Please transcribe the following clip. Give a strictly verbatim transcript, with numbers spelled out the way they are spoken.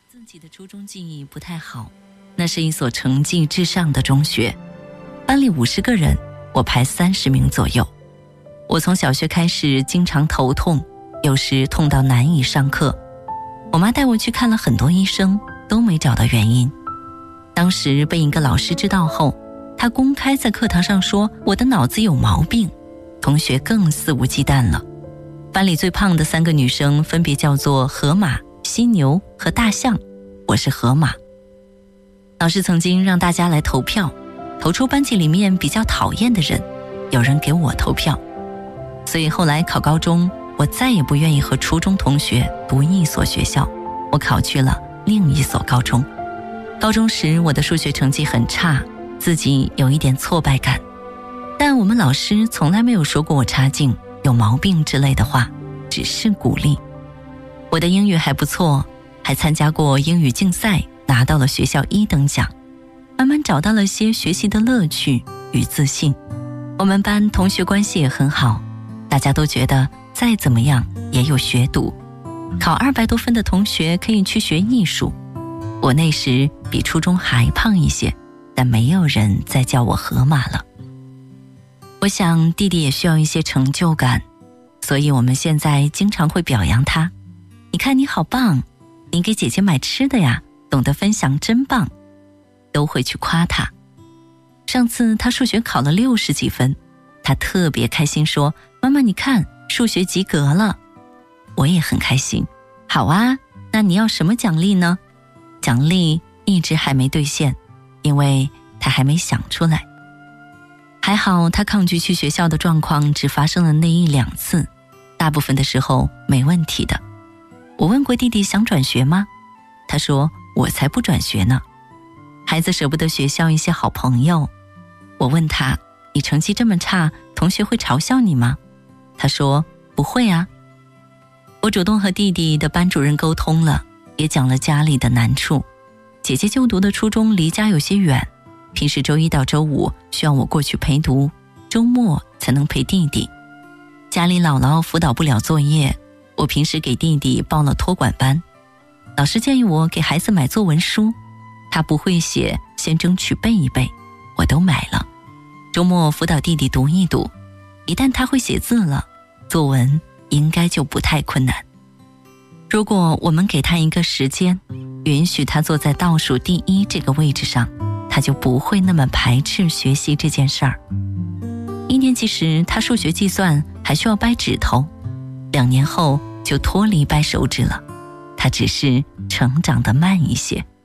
自己的初中记忆不太好，那是一所成绩至上的中学，班里五十个人，我排三十名左右。我从小学开始经常头痛，有时痛到难以上课。我妈带我去看了很多医生，都没找到原因。当时被一个老师知道后，他公开在课堂上说我的脑子有毛病，同学更肆无忌惮了。班里最胖的三个女生分别叫做河马、犀牛和大象，我是河马。老师曾经让大家来投票，投出班级里面比较讨厌的人，有人给我投票。所以后来考高中，我再也不愿意和初中同学读一所学校，我考去了另一所高中。高中时我的数学成绩很差，自己有一点挫败感，但我们老师从来没有说过我差劲、有毛病之类的话，只是鼓励。我的英语还不错，还参加过英语竞赛，拿到了学校一等奖，慢慢找到了些学习的乐趣与自信。我们班同学关系也很好，大家都觉得再怎么样也有学读，考二百多分的同学可以去学艺术。我那时比初中还胖一些，但没有人再叫我河马了。我想弟弟也需要一些成就感，所以我们现在经常会表扬他。你看你好棒，你给姐姐买吃的呀，懂得分享真棒，都会去夸他。上次他数学考了六十几分，他特别开心说，妈妈你看数学及格了。我也很开心。好啊，那你要什么奖励呢？奖励一直还没兑现，因为他还没想出来。还好他抗拒去学校的状况只发生了那一两次，大部分的时候没问题的。我问过弟弟想转学吗？他说我才不转学呢。孩子舍不得学校一些好朋友。我问他，你成绩这么差，同学会嘲笑你吗？他说不会啊。我主动和弟弟的班主任沟通了，也讲了家里的难处。姐姐就读的初中离家有些远，平时周一到周五需要我过去陪读，周末才能陪弟弟。家里姥姥辅导不了作业，我平时给弟弟报了托管班。老师建议我给孩子买作文书，他不会写，先争取背一背，我都买了。周末辅导弟弟读一读，一旦他会写字了，作文应该就不太困难。如果我们给他一个时间，允许他坐在倒数第一这个位置上，他就不会那么排斥学习这件事儿。一年级时他数学计算还需要掰指头，两年后就脱离掰手指了，他只是成长得慢一些。